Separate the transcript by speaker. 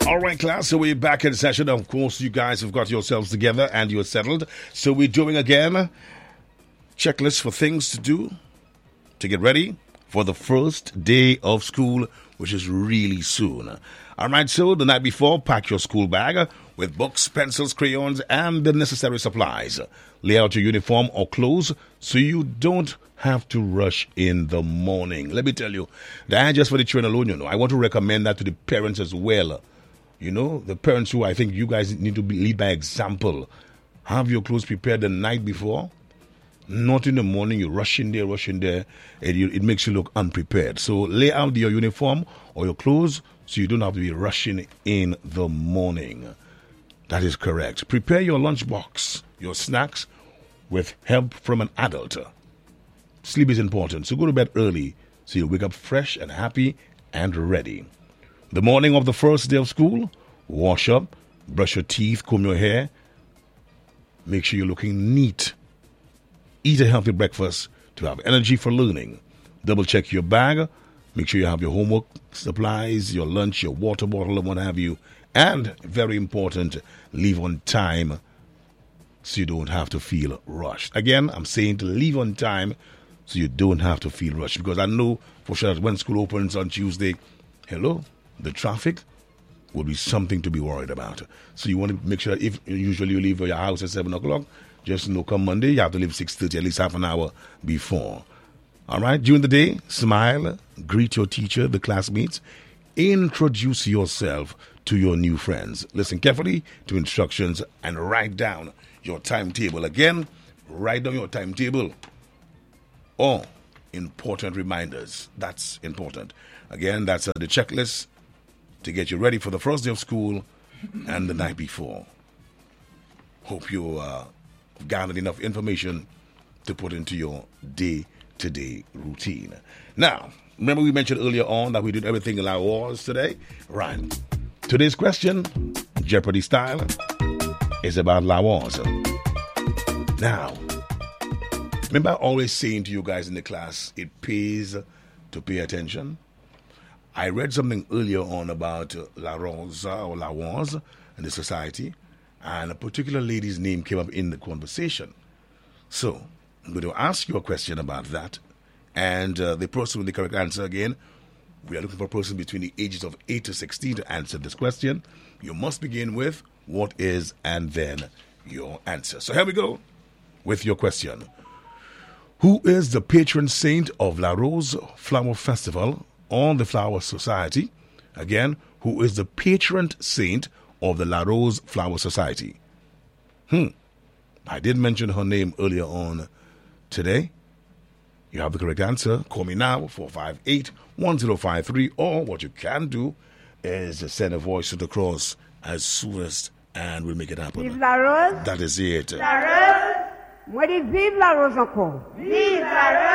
Speaker 1: All right, class, so we're back in session. Of course, you guys have got yourselves together and you're settled. So we're doing again checklist for things to do to get ready for the first day of school, which is really soon. All right, so the night before, pack your school bag with books, pencils, crayons, and the necessary supplies. Lay out your uniform or clothes so you don't have to rush in the morning. Let me tell you, that ain't just for the children alone, I want to recommend that to the parents as well. The parents who I think you guys need to lead by example. Have your clothes prepared the night before. Not in the morning, you rush in there, it makes you look unprepared. So lay out your uniform or your clothes so you don't have to be rushing in the morning. That is correct. Prepare your lunchbox, your snacks, with help from an adult. Sleep is important, so go to bed early so you wake up fresh and happy and ready. The morning of the first day of school, wash up, brush your teeth, comb your hair. Make sure you're looking neat. Eat a healthy breakfast to have energy for learning. Double check your bag. Make sure you have your homework supplies, your lunch, your water bottle, and what have you. And, very important, leave on time so you don't have to feel rushed. Again, I'm saying to leave on time so you don't have to feel rushed. Because I know for sure that when school opens on Tuesday, the traffic will be something to be worried about. So you want to make sure that if usually you leave your house at 7 o'clock, just know come Monday, you have to leave 6:30, at least half an hour before. All right? During the day, smile, greet your teacher, the classmates, introduce yourself to your new friends. Listen carefully to instructions and write down your timetable. Again, write down your timetable or important reminders. That's important. Again, that's the checklist to get you ready for the first day of school and the night before. Hope you gathered enough information to put into your day-to-day routine. Now, remember we mentioned earlier on that we did everything in our wars today? Right. Today's question, Jeopardy style, is about La Wars. Now, remember I always saying to you guys in the class, it pays to pay attention. I read something earlier on about La Rosa or La Wars in the society, and a particular lady's name came up in the conversation. So, I'm going to ask you a question about that, and the person with the correct answer again, we are looking for a person between the ages of 8 to 16 to answer this question. You must begin with what is and then your answer. So here we go with your question. Who is the patron saint of La Rose Flower Festival or the Flower Society? Again, who is the patron saint of the La Rose Flower Society? I did mention her name earlier on today. You have the correct answer. Call me now, 458-1053, or what you can do is send a voice to the cross as soonest, and we'll make it happen.
Speaker 2: Vive la Rose.
Speaker 1: That is it.
Speaker 2: La Rose. Moi, dis vive la Rose encore. Vive la Rose.